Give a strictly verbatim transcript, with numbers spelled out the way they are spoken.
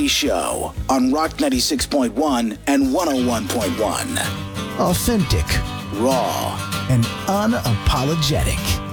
Woody Show on Rock ninety-six point one and one oh one point one. Authentic, Raw, and unapologetic.